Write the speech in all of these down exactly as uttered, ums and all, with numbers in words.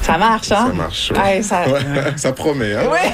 Ça marche, hein? Ça marche. Ouais. Ouais, ça... Ouais, ça promet, hein? Oui.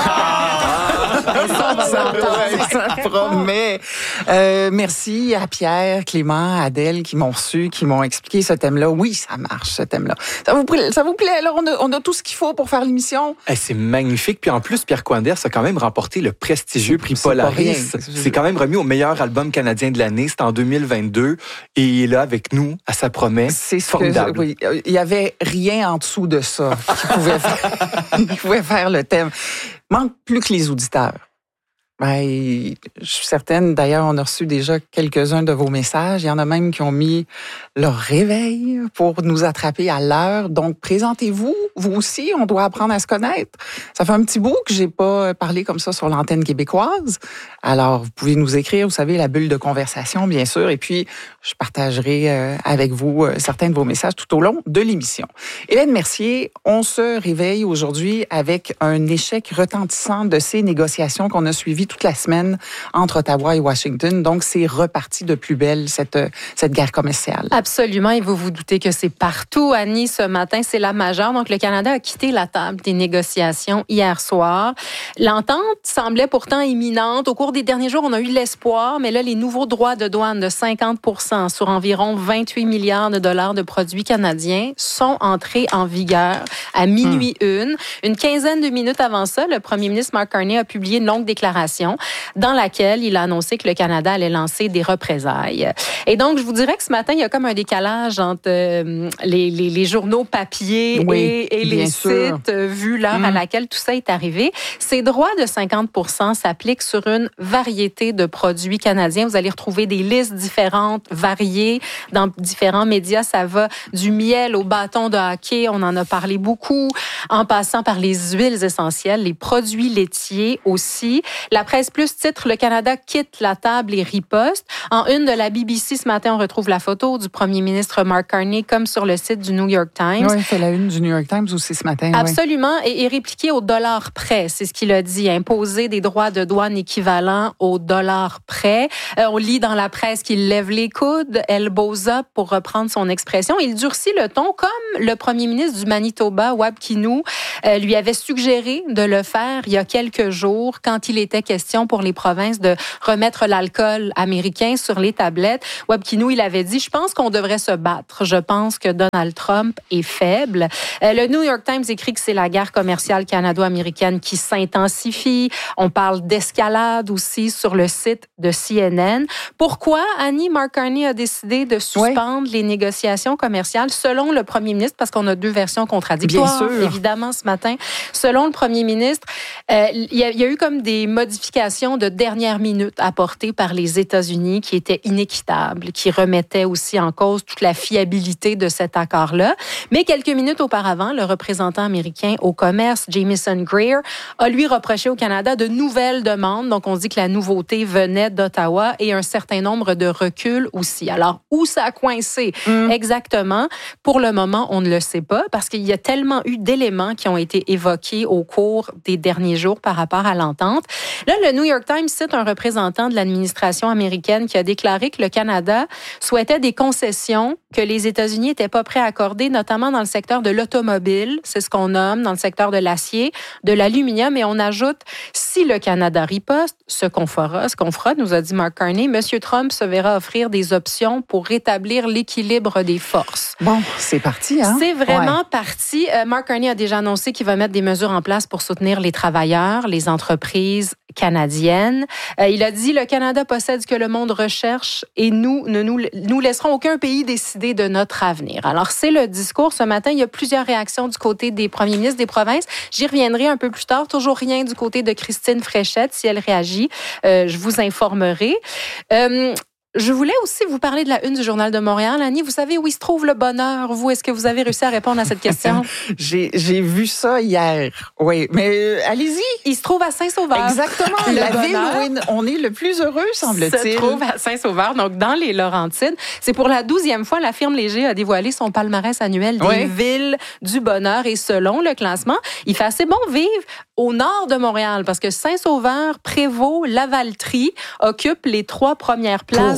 Ça, ça, ça promet. Euh, merci à Pierre, Clément, Adèle qui m'ont reçu, qui m'ont expliqué ce thème-là. Oui, ça marche, ce thème-là. Ça vous plaît? Ça vous plaît? Alors, on a, on a tout ce qu'il faut pour faire l'émission. Hey, c'est magnifique. Puis en plus, Pierre Coenders a quand même remporté le prestigieux prix C'est pas Polaris. rien. C'est quand même remis au meilleur album canadien de l'année. C'était en deux mille vingt-deux. Et il est là avec nous, à sa promesse. C'est ce formidable. que, oui, il y avait rien en dessous de ça qui pouvait faire, qui pouvait faire le thème. Manque plus que les auditeurs. Ben, je suis certaine, d'ailleurs, on a reçu déjà quelques-uns de vos messages. Il y en a même qui ont mis leur réveil pour nous attraper à l'heure. Donc, présentez-vous, vous aussi, on doit apprendre à se connaître. Ça fait un petit bout que j'ai pas parlé comme ça sur l'antenne québécoise. Alors, vous pouvez nous écrire, vous savez, la bulle de conversation, bien sûr. Et puis, je partagerai avec vous certains de vos messages tout au long de l'émission. Hélène Mercier, on se réveille aujourd'hui avec un échec retentissant de ces négociations qu'on a suivies toute la semaine entre Ottawa et Washington. Donc, c'est reparti de plus belle, cette, cette guerre commerciale. Absolument. Et vous vous doutez que c'est partout, Annie, ce matin. C'est la majeure. Donc, le Canada a quitté la table des négociations hier soir. L'entente semblait pourtant imminente. Au cours des derniers jours, on a eu l'espoir, mais là, les nouveaux droits de douane de cinquante pour cent sur environ vingt-huit milliards de dollars de produits canadiens sont entrés en vigueur à minuit mmh. une. Une quinzaine de minutes avant ça, le premier ministre Mark Carney a publié une longue déclaration dans laquelle il a annoncé que le Canada allait lancer des représailles. Et donc, je vous dirais que ce matin, il y a comme un décalage entre euh, les, les, les journaux papier oui, et, et les sûr. sites, euh, vu l'heure mmh. à laquelle tout ça est arrivé. Ces droits de cinquante pour cent s'appliquent sur une variété de produits canadiens. Vous allez retrouver des listes différentes, variées, dans différents médias. Ça va du miel au bâton de hockey, on en a parlé beaucoup, en passant par les huiles essentielles, les produits laitiers aussi. La Presse Plus titre « Le Canada quitte la table et riposte ». En une de la B B C ce matin, on retrouve la photo du premier ministre Mark Carney comme sur le site du New York Times. Oui, c'est la une du New York Times aussi ce matin. Absolument, oui. et, et répliqué au dollar près, c'est ce qu'il a dit, imposer des droits de douane équivalents au dollar près. Euh, on lit dans la presse qu'il lève les coudes, elbows up pour reprendre son expression. Il durcit le ton comme le premier ministre du Manitoba, Wab Kinew, euh, lui avait suggéré de le faire il y a quelques jours quand il était question pour les provinces de remettre l'alcool américain sur les tablettes. Wab Kinew, il avait dit, je pense qu'on devrait se battre. Je pense que Donald Trump est faible. Euh, le New York Times écrit que c'est la guerre commerciale canado-américaine qui s'intensifie. On parle d'escalade aussi sur le site de C N N. Pourquoi, Annie, Mark Carney a décidé de suspendre oui. les négociations commerciales selon le premier ministre, parce qu'on a deux versions contradictoires, Bien sûr. évidemment, ce matin. Selon le premier ministre, euh, il y a, il y a eu comme des modifications de dernière minute apportées par les États-Unis qui étaient inéquitables, qui remettaient aussi en cause toute la fiabilité de cet accord-là. Mais quelques minutes auparavant, le représentant américain au commerce, Jamieson Greer, a lui reproché au Canada de nouvelles demandes. Donc, on dit que la nouveauté venait d'Ottawa et un certain nombre de reculs aussi. Alors, où ça a coincé mm. exactement? Pour le moment, on ne le sait pas parce qu'il y a tellement eu d'éléments qui ont été évoqués au cours des derniers jours par rapport à l'entente. Là, le New York Times cite un représentant de l'administration américaine qui a déclaré que le Canada souhaitait des concessions que les États-Unis n'étaient pas prêts à accorder, notamment dans le secteur de l'automobile, c'est ce qu'on nomme, dans le secteur de l'acier, de l'aluminium, et on ajoute, si le Canada riposte, ce qu'on fera, ce qu'on fera, nous a dit Mark Carney, M. Trump se verra offrir des options pour rétablir l'équilibre des forces. Bon, c'est parti, hein? C'est vraiment ouais. parti. Euh, Mark Carney a déjà annoncé qu'il va mettre des mesures en place pour soutenir les travailleurs, les entreprises canadiennes. Euh, il a dit, le Canada possède ce que le monde recherche et nous ne nous, nous laisserons aucun pays décider de notre avenir. Alors, c'est le discours. Ce matin, il y a plusieurs réactions du côté des premiers ministres des provinces. J'y reviendrai un peu plus tard. Toujours rien du côté de Christine Fréchette. Si elle réagit, euh, je vous informerai. Euh, Je voulais aussi vous parler de la une du Journal de Montréal. Annie, vous savez où il se trouve le bonheur? Vous, est-ce que vous avez réussi à répondre à cette question? j'ai, j'ai vu ça hier. Oui, mais euh, allez-y. Il se trouve à Saint-Sauveur. Exactement. La ville où on est le plus heureux, semble-t-il. Se trouve à Saint-Sauveur, donc dans les Laurentides. C'est pour la douzième fois, la firme Léger a dévoilé son palmarès annuel des oui. villes du bonheur. Et selon le classement, il fait assez bon vivre au nord de Montréal parce que Saint-Sauveur, Prévost, Lavaltrie occupent les trois premières places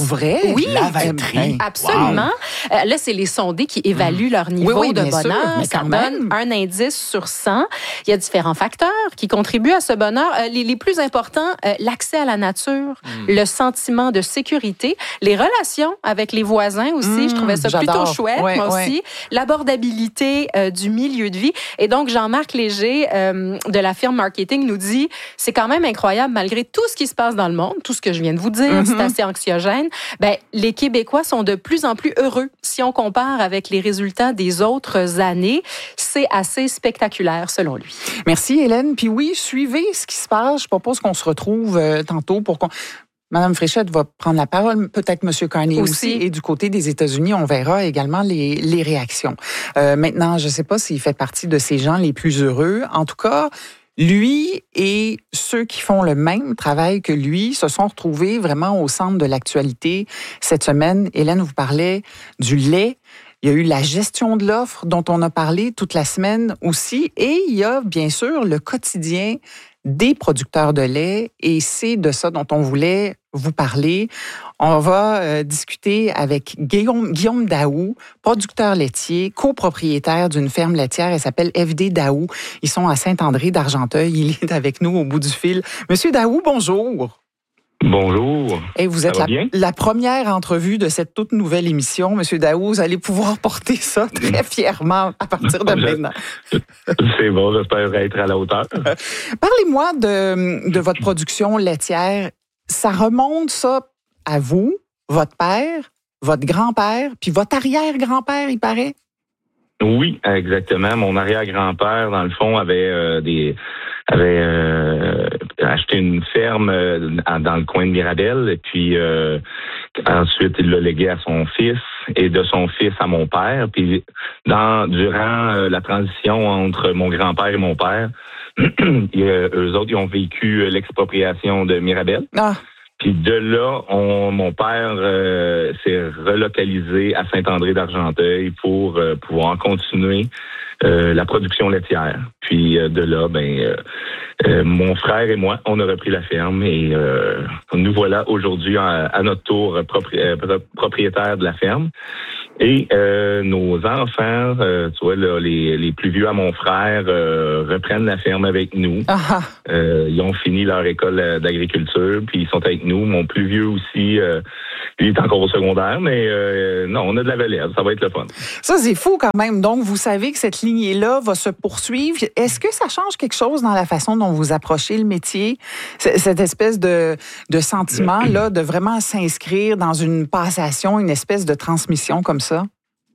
vrai? Oui, laveterie. Absolument. Wow. Euh, là, c'est les sondés qui évaluent leur niveau oui, oui, de bonheur. Sûr, ça donne même. un indice sur cent. Il y a différents facteurs qui contribuent à ce bonheur. Euh, les, les plus importants, euh, l'accès à la nature, mm. le sentiment de sécurité, les relations avec les voisins aussi. Mm, je trouvais ça j'adore. plutôt chouette, ouais, moi ouais. aussi. L'abordabilité euh, du milieu de vie. Et donc, Jean-Marc Léger euh, de la firme Marketing nous dit, c'est quand même incroyable, malgré tout ce qui se passe dans le monde, tout ce que je viens de vous dire, mm-hmm. c'est assez anxiogène, ben, les Québécois sont de plus en plus heureux. Si on compare avec les résultats des autres années, c'est assez spectaculaire, selon lui. Merci, Hélène. Puis oui, suivez ce qui se passe. Je propose qu'on se retrouve euh, tantôt pour qu'on... Madame Fréchette va prendre la parole, peut-être Monsieur Carney aussi. aussi. Et du côté des États-Unis, on verra également les, les réactions. Euh, maintenant, je ne sais pas s'il fait partie de ces gens les plus heureux. En tout cas, lui et ceux qui font le même travail que lui se sont retrouvés vraiment au centre de l'actualité cette semaine. Hélène vous parlait du lait. Il y a eu la gestion de l'offre dont on a parlé toute la semaine aussi. Et il y a bien sûr le quotidien des producteurs de lait. Et c'est de ça dont on voulait vous parler. On va euh, discuter avec Guillaume, Guillaume Daou, producteur laitier, copropriétaire d'une ferme laitière. Elle s'appelle F D Daou. Ils sont à Saint-André d'Argenteuil. Il est avec nous au bout du fil. Monsieur Daou, bonjour. Bonjour. Et vous êtes la, la première entrevue de cette toute nouvelle émission. Monsieur Daou, vous allez pouvoir porter ça très fièrement à partir de maintenant. C'est bon, j'espère être à la hauteur. Parlez-moi de, de votre production laitière. Ça remonte, ça, à vous, votre père, votre grand-père, puis votre arrière-grand-père, il paraît? Oui, exactement. Mon arrière-grand-père, dans le fond, avait euh, des... avait euh, acheté une ferme euh, dans le coin de Mirabel et puis euh, ensuite il l'a légué à son fils et de son fils à mon père. Puis dans durant euh, la transition entre mon grand-père et mon père, euh, eux autres ils ont vécu l'expropriation de Mirabel. Ah. Puis de là, on, mon père euh, s'est relocalisé à Saint-André d'Argenteuil pour euh, pouvoir continuer euh, la production laitière. Puis euh, de là, ben euh, euh, mon frère et moi, on a repris la ferme et euh, nous voilà aujourd'hui à, à notre tour propri- euh, propriétaires de la ferme. Et euh, nos enfants, euh, tu vois, là, les, les plus vieux à mon frère, euh, reprennent la ferme avec nous. Euh, ils ont fini leur école d'agriculture, puis ils sont avec nous. Mon plus vieux aussi, euh, il est encore au secondaire, mais euh, non, on a de la relève, ça va être le fun. Ça, c'est fou quand même. Donc, vous savez que cette lignée-là va se poursuivre. Est-ce que ça change quelque chose dans la façon dont vous approchez le métier? Cette espèce de, de sentiment-là de vraiment s'inscrire dans une passation, une espèce de transmission comme ça?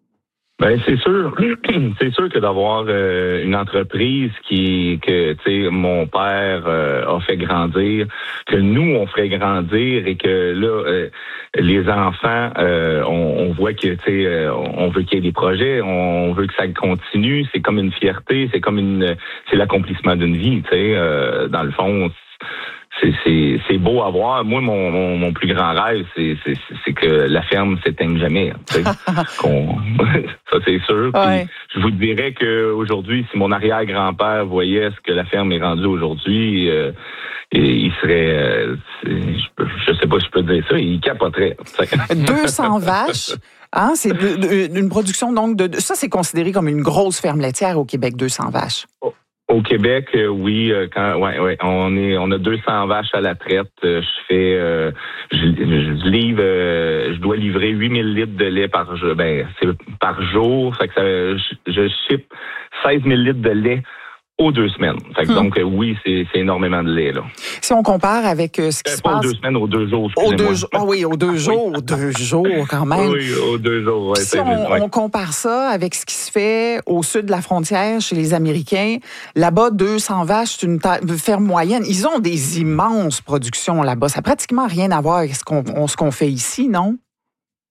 Ben c'est sûr, c'est sûr que d'avoir euh, une entreprise qui que tu sais mon père euh, a fait grandir, que nous on ferait grandir et que là euh, les enfants euh, on, on voit que tu sais euh, on veut qu'il y ait des projets, on veut que ça continue, c'est comme une fierté, c'est comme une c'est l'accomplissement d'une vie, tu sais euh, dans le fond. C'est, c'est, c'est beau à voir. Moi, mon, mon, mon plus grand rêve, c'est, c'est, c'est que la ferme s'éteigne jamais. Qu'on... Ça, c'est sûr. Ouais. Puis, je vous dirais qu'aujourd'hui, si mon arrière-grand-père voyait ce que la ferme est rendue aujourd'hui, euh, il serait... Euh, je, je sais pas si je peux dire ça, il capoterait. deux cents vaches. Hein, c'est de, de, une production, donc, de... Ça, c'est considéré comme une grosse ferme laitière au Québec, deux cents vaches. Oh. Au Québec, euh, oui, euh, quand ouais, ouais, on est, on a deux cents vaches à la traite. Euh, je fais, euh, je, je livre, euh, je dois livrer huit mille litres de lait par jour. Ben, c'est par jour. Fait que ça, je, je ship seize mille litres de lait aux deux semaines. Fait que hum. Donc, euh, oui, c'est, c'est énormément de lait, là. Si on compare avec euh, ce qui euh, se pas passe... aux deux semaines, aux deux jours, aux deux jours. Ah oui, aux deux jours, aux deux jours, quand même. Oui, aux deux jours, ouais, si on, ouais. on compare ça avec ce qui se fait au sud de la frontière, chez les Américains, là-bas, deux cents vaches, c'est une ta- ferme moyenne. Ils ont des immenses productions là-bas. Ça n'a pratiquement rien à voir avec ce qu'on, on, ce qu'on fait ici, non?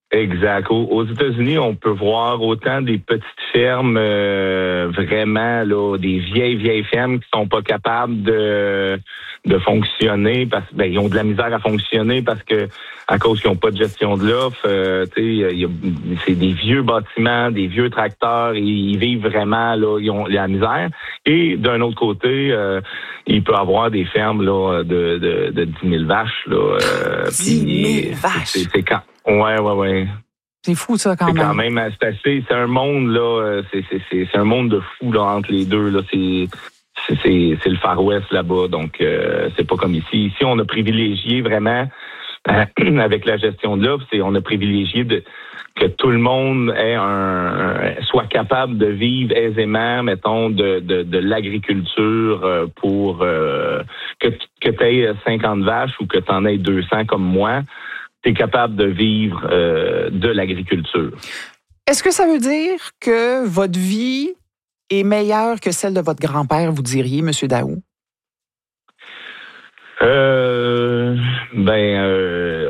Exact. Aux, aux États-Unis, on peut voir autant des petites fermes, euh, vraiment là, des vieilles vieilles fermes qui sont pas capables de de fonctionner parce ben ils ont de la misère à fonctionner parce que à cause qu'ils n'ont pas de gestion de l'offre. Euh, tu sais, c'est des vieux bâtiments, des vieux tracteurs. Ils, ils vivent vraiment là, ils ont la misère. Et d'un autre côté, euh, il peut y avoir des fermes là de de, de dix mille vaches là. Euh, dix mille vaches. C'est, c'est quand Ouais, ouais, ouais. C'est fou, ça, quand c'est même. C'est quand même, c'est assez, c'est un monde, là, c'est, c'est, c'est, c'est un monde de fou, là, entre les deux, là. C'est, c'est, c'est, c'est le Far West, là-bas. Donc, euh, c'est pas comme ici. Ici, on a privilégié vraiment, euh, avec la gestion de l'offre, c'est, on a privilégié de, que tout le monde ait un, soit capable de vivre aisément, mettons, de, de, de l'agriculture pour, euh, que, que tu aies cinquante vaches ou que tu en aies deux cents comme moi. T'es capable de vivre euh, de l'agriculture. Est-ce que ça veut dire que votre vie est meilleure que celle de votre grand-père, vous diriez, M. Daou? Euh, ben, euh,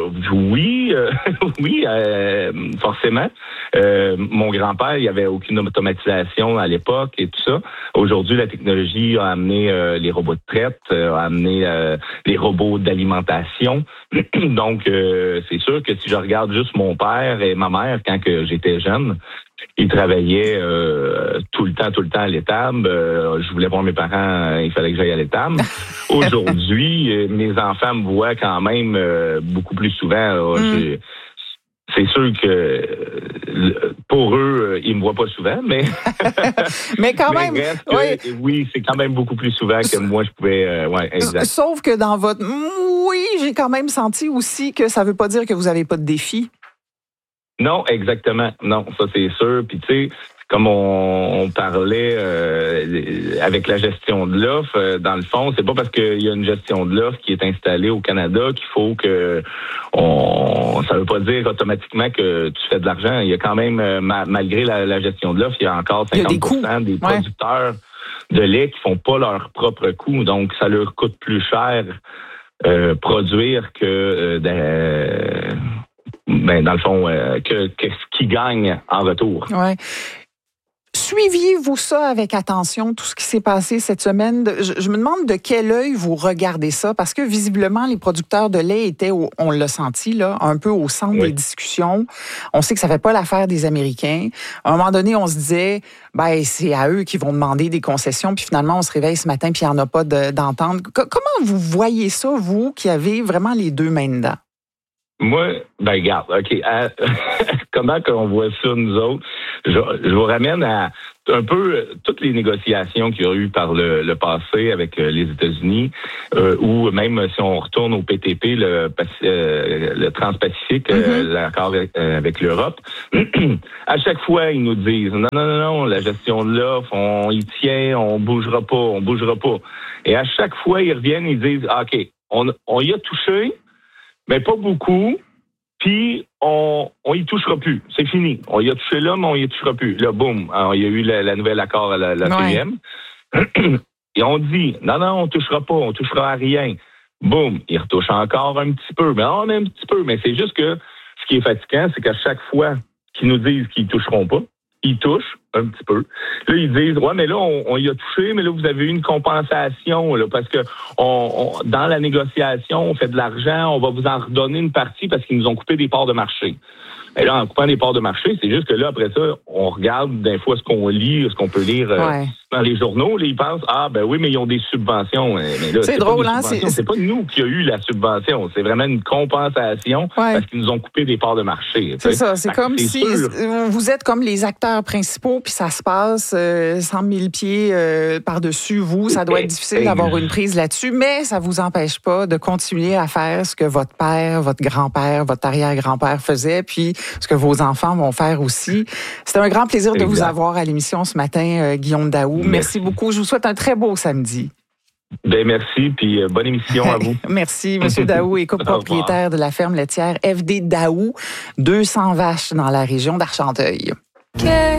oui, euh, oui, euh, forcément. Euh, mon grand-père, il n'y avait aucune automatisation à l'époque et tout ça. Aujourd'hui, la technologie a amené euh, les robots de traite, euh, a amené euh, les robots d'alimentation. Donc, euh, c'est sûr que si je regarde juste mon père et ma mère quand que j'étais jeune, ils travaillaient euh, tout le temps, tout le temps à l'étable. Euh, je voulais voir mes parents, il fallait que j'aille à l'étable. Aujourd'hui, euh, mes enfants me voient quand même euh, beaucoup plus souvent. Là, mm. C'est sûr que pour eux, ils me voient pas souvent, mais mais quand même, mais reste oui, que, oui, c'est quand même beaucoup plus souvent que moi je pouvais. Euh, ouais, exact. Sauf que dans votre, oui, j'ai quand même senti aussi que ça veut pas dire que vous avez pas de défi. Non, exactement. Non, ça c'est sûr. Puis tu sais, comme on, on parlait euh, avec la gestion de l'offre, euh, dans le fond, c'est pas parce qu'il y a une gestion de l'offre qui est installée au Canada qu'il faut que on. Ça veut pas dire automatiquement que tu fais de l'argent. Il y a quand même, euh, ma, malgré la, la gestion de l'offre, il y a encore cinquante pour cent des, des producteurs ouais. de lait qui font pas leur propre coût. Donc, ça leur coûte plus cher euh, produire que euh, de, ben, dans le fond, euh, que, que ce qu'ils gagnent en retour. Ouais. Suiviez-vous ça avec attention, tout ce qui s'est passé cette semaine? Je, je me demande de quel œil vous regardez ça, parce que visiblement, les producteurs de lait étaient, au, on l'a senti, là, un peu au centre oui. des discussions. On sait que ça ne fait pas l'affaire des Américains. À un moment donné, on se disait, ben c'est à eux qui vont demander des concessions, puis finalement, on se réveille ce matin, puis il n'y en a pas de, d'entente. C- comment vous voyez ça, vous, qui avez vraiment les deux mains dedans? Moi, ben regarde, OK. À, comment qu'on voit ça, nous autres? Je, je vous ramène à un peu toutes les négociations qu'il y a eu par le, le passé avec les États-Unis, euh, ou même si on retourne au P T P, le, euh, le Trans-Pacifique, mm-hmm. euh, l'accord avec, euh, avec l'Europe. À chaque fois, ils nous disent non, non, non, non, la gestion de l'offre, on y tient, on bougera pas, on bougera pas. Et à chaque fois, ils reviennent, ils disent OK, on, on y a touché, mais pas beaucoup, puis on on y touchera plus. C'est fini. On y a touché là, mais on y touchera plus. Là, boum, alors, il y a eu la, la nouvelle accord à la, la ouais. P M. Et on dit, non, non, on touchera pas, on touchera à rien. Boum, ils retouchent encore un petit peu. Mais on a un petit peu, mais c'est juste que ce qui est fatigant, c'est qu'à chaque fois qu'ils nous disent qu'ils toucheront pas, ils touchent un petit peu. Là, ils disent, ouais, mais là, on, on y a touché, mais là, vous avez eu une compensation, là, parce que on, on, dans la négociation, on fait de l'argent, on va vous en redonner une partie parce qu'ils nous ont coupé des parts de marché. Et là, en coupant des parts de marché, c'est juste que là, après ça, on regarde des fois ce qu'on lit, ce qu'on peut lire euh, ouais. dans les journaux. Là, ils pensent, ah, ben oui, mais ils ont des subventions. Mais là, c'est, c'est drôle, hein? C'est... c'est pas nous qui a eu la subvention. C'est vraiment une compensation ouais. parce qu'ils nous ont coupé des parts de marché. C'est ça. C'est comme c'est si sûr. Vous êtes comme les acteurs principaux, puis ça se passe euh, cent mille pieds euh, par-dessus vous. Ça doit être difficile d'avoir une prise là-dessus, mais ça vous empêche pas de continuer à faire ce que votre père, votre grand-père, votre arrière-grand-père faisait, puis ce que vos enfants vont faire aussi. C'était un grand plaisir exact. De vous avoir à l'émission ce matin, euh, Guillaume Daou. Merci. merci beaucoup. Je vous souhaite un très beau samedi. Ben merci, puis euh, bonne émission à vous. Merci, M. Daou est copropriétaire de la ferme laitière F D Daou, deux cents vaches dans la région d'Argenteuil. Okay.